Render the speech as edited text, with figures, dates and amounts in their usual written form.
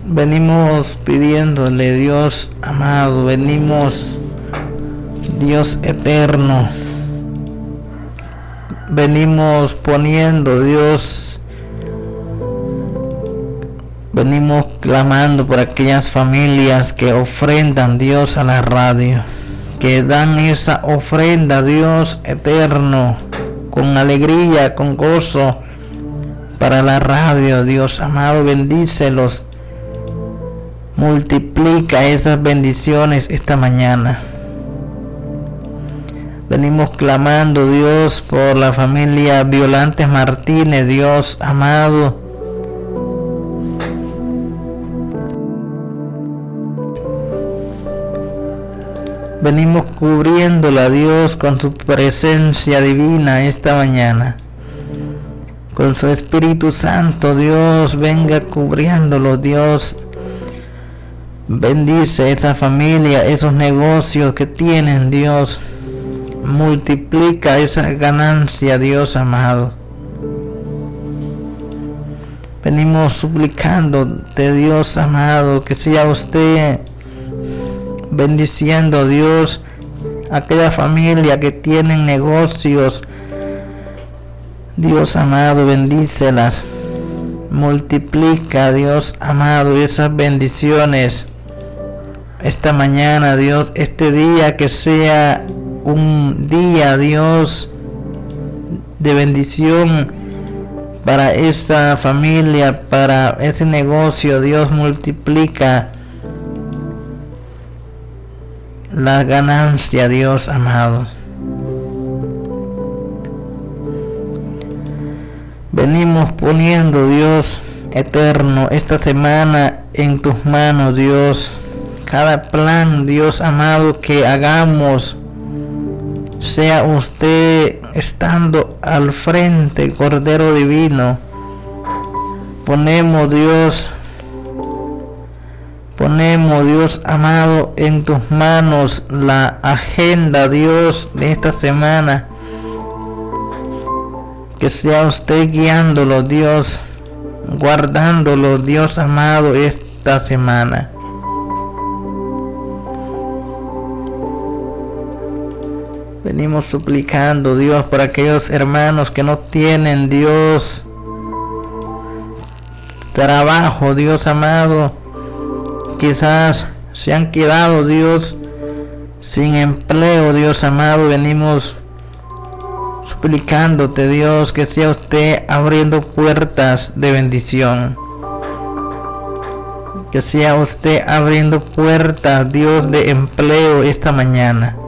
Venimos pidiéndole, Dios amado, venimos, Dios eterno, venimos poniendo, Dios, venimos clamando por aquellas familias que ofrendan, Dios, a la radio, que dan esa ofrenda, Dios eterno, con alegría, con gozo, para la radio. Dios amado, bendícelos, multiplica esas bendiciones esta mañana. Venimos clamando, Dios, por la familia Violantes Martínez, Dios amado. Venimos cubriéndola, Dios, con su presencia divina esta mañana. Con su Espíritu Santo, Dios, venga cubriéndolo, Dios. Bendice esa familia, esos negocios que tienen, Dios. Multiplica esa ganancia, Dios amado. Venimos suplicándote, Dios amado, que sea usted bendiciendo, Dios, aquella familia que tienen negocios. Dios amado, bendícelas. Multiplica, Dios amado, esas bendiciones esta mañana, Dios, este día, que sea un día, Dios, de bendición para esa familia, para ese negocio. Dios, multiplica la ganancia, Dios amado. Venimos poniendo, Dios eterno, esta semana en tus manos, Dios. Cada plan, Dios amado, que hagamos, sea usted estando al frente, Cordero Divino. Ponemos, Dios amado, en tus manos la agenda, Dios, de esta semana. Que sea usted guiándolo, Dios, guardándolo, Dios amado, esta semana. Venimos suplicando, Dios, por aquellos hermanos que no tienen, Dios, trabajo, Dios amado. Quizás se han quedado, Dios, sin empleo, Dios amado. Venimos suplicándote, Dios, que sea usted abriendo puertas de bendición. Que sea usted abriendo puertas, Dios, de empleo esta mañana.